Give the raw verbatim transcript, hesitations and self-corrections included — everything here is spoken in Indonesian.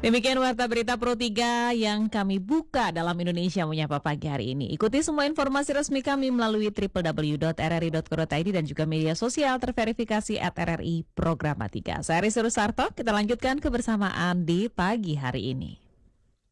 Demikian warta berita Pro tiga yang kami buka dalam Indonesia Menyapa pagi hari ini. Ikuti semua informasi resmi kami melalui w w w dot r r i dot co dot i d dan juga media sosial terverifikasi at R R I Programa tiga. Saya Rizky Rusarto, kita lanjutkan kebersamaan di pagi hari ini.